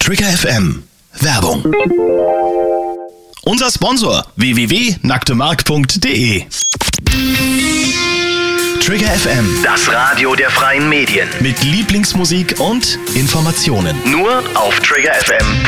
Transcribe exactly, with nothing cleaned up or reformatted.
Trigger F M. Werbung. Unser Sponsor w w w punkt nacktemark punkt de. Trigger F M. Das Radio der freien Medien. Mit Lieblingsmusik und Informationen. Nur auf trigger f m punkt de.